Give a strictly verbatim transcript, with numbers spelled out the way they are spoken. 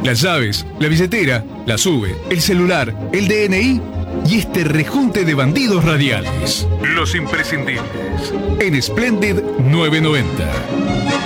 Las llaves, la billetera, la sube, el celular, el D N I y este rejunte de bandidos radiales. Los imprescindibles. En Splendid novecientos noventa.